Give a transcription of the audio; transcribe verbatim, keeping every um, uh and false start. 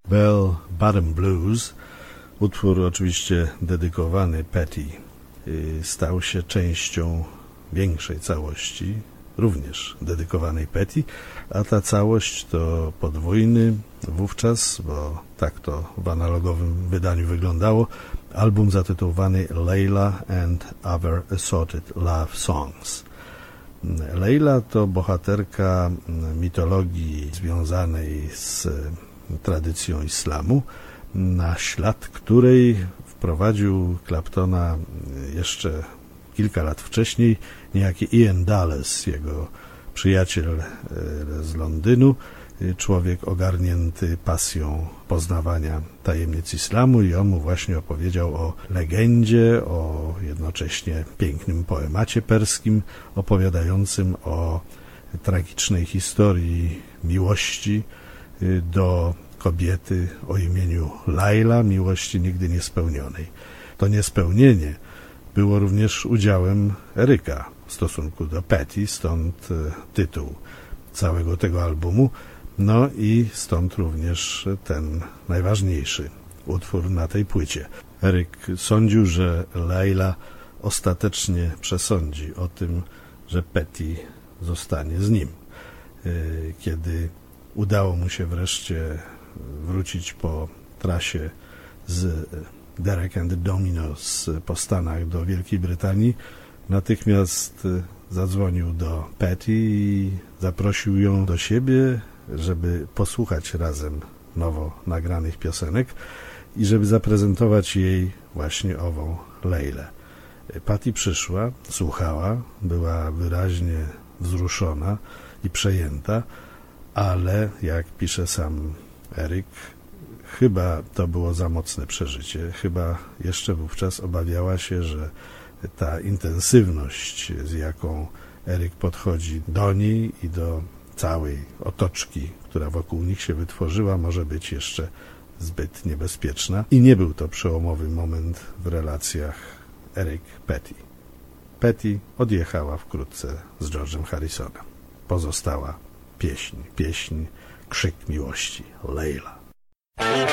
Bell Bottom Blues, utwór oczywiście dedykowany Patty, stał się częścią większej całości, również dedykowanej Patty, a ta całość to podwójny wówczas, bo tak to w analogowym wydaniu wyglądało, album zatytułowany Layla and Other Assorted Love Songs. Layla to bohaterka mitologii związanej z tradycją islamu, na ślad której wprowadził Claptona jeszcze kilka lat wcześniej niejaki Ian Dales, jego przyjaciel z Londynu, człowiek ogarnięty pasją poznawania tajemnic islamu, i on mu właśnie opowiedział o legendzie, o jednocześnie pięknym poemacie perskim opowiadającym o tragicznej historii miłości do kobiety o imieniu Laila, miłości nigdy niespełnionej. To niespełnienie było również udziałem Eryka w stosunku do Patty, stąd tytuł całego tego albumu, no i stąd również ten najważniejszy utwór na tej płycie. Eryk sądził, że Laila ostatecznie przesądzi o tym, że Patty zostanie z nim. Kiedy udało mu się wreszcie wrócić po trasie z Derek and the Dominos po Stanach do Wielkiej Brytanii, natychmiast zadzwonił do Patty i zaprosił ją do siebie, żeby posłuchać razem nowo nagranych piosenek i żeby zaprezentować jej właśnie ową Leilę. Patty przyszła, słuchała, była wyraźnie wzruszona i przejęta, ale jak pisze sam Eryk, chyba to było za mocne przeżycie. Chyba jeszcze wówczas obawiała się, że ta intensywność, z jaką Eryk podchodzi do niej i do całej otoczki, która wokół nich się wytworzyła, może być jeszcze zbyt niebezpieczna. I nie był to przełomowy moment w relacjach Eryk-Patty. Patty odjechała wkrótce z George'em Harrisonem. Pozostała pieśń, pieśń, krzyk miłości, Leila.